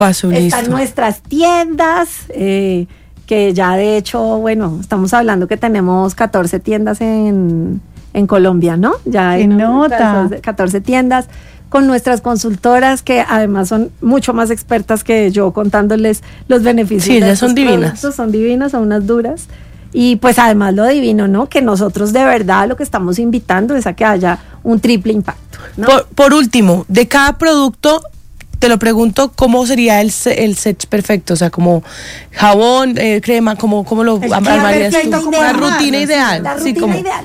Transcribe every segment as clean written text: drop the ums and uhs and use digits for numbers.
Paso, listo. Están nuestras tiendas, que ya de hecho, bueno, estamos hablando que tenemos 14 tiendas en Colombia, ¿no? Ya hay 14 tiendas con nuestras consultoras, que además son mucho más expertas que yo contándoles los beneficios. Sí, ellas son divinas. Son divinas, son unas duras. Y pues además lo divino, ¿no? Que nosotros de verdad lo que estamos invitando es a que haya un triple impacto, ¿no? Por último, de cada producto, te lo pregunto, ¿cómo sería el set perfecto? O sea, como jabón, crema, ¿cómo lo armarías tú? La rutina ideal. La rutina ideal.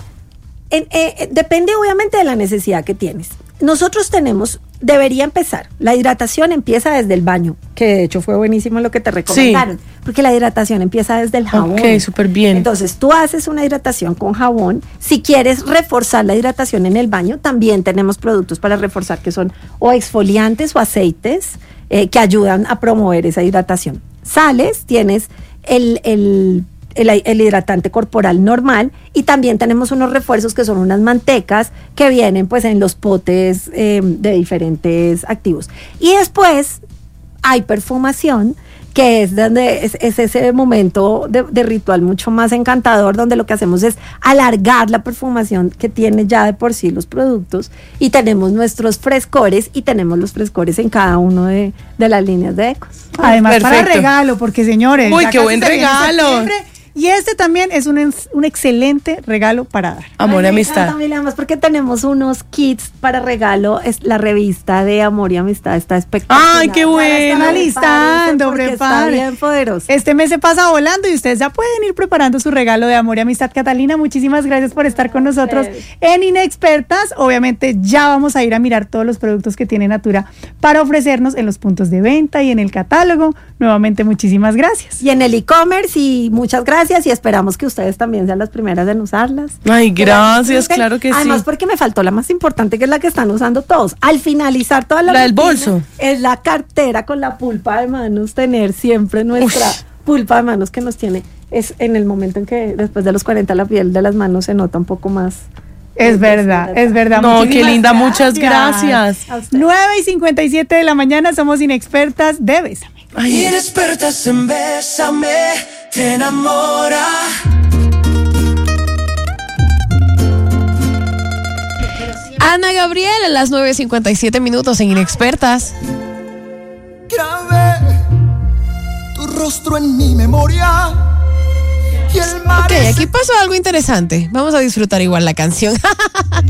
Depende obviamente de la necesidad que tienes. Nosotros debería empezar, la hidratación empieza desde el baño, que de hecho fue buenísimo lo que te recomendaron, porque la hidratación empieza desde el jabón. Ok, súper bien. Entonces tú haces una hidratación con jabón. Si quieres reforzar la hidratación en el baño, también tenemos productos para reforzar que son o exfoliantes o aceites que ayudan a promover esa hidratación. Sales, tienes el hidratante corporal normal, y también tenemos unos refuerzos que son unas mantecas que vienen pues en los potes de diferentes activos. Y después hay perfumación, que es donde es ese momento de ritual mucho más encantador, donde lo que hacemos es alargar la perfumación que tiene ya de por sí los productos, y tenemos nuestros frescores, y tenemos los frescores en cada uno de las líneas de Ecos. Además, perfecto. para regalo, porque señores, uy, qué buen regalo. Y este también es un excelente regalo para dar. Amor y amistad. Además, porque tenemos unos kits para regalo. Es la revista de Amor y Amistad, está espectacular. Ay, qué bueno. Alistando, está bien poderoso. Este mes se pasa volando y ustedes ya pueden ir preparando su regalo de Amor y Amistad. Catalina, muchísimas gracias por estar con nosotros en Inexpertas. Obviamente ya vamos a ir a mirar todos los productos que tiene Natura para ofrecernos en los puntos de venta y en el catálogo. Nuevamente, muchísimas gracias. Y en el e-commerce, y muchas gracias, y esperamos que ustedes también sean las primeras en usarlas. Ay, gracias, claro que sí. Además, porque me faltó la más importante, que es la que están usando todos. Al finalizar toda la del bolso. Es la cartera con la pulpa de manos, tener siempre nuestra pulpa de manos que nos tiene. Es en el momento en que después de los 40 la piel de las manos se nota un poco más. Es verdad. No, qué linda, muchas gracias. 9:57 de la mañana, somos Inexpertas de Bésame. Ay. Inexpertas en Bésame, te enamora. Ana Gabriel, a las 9:57 minutos en Inexpertas. Grabé tu rostro en mi memoria. Y el mar Ok, aquí pasó algo interesante. Vamos a disfrutar igual la canción.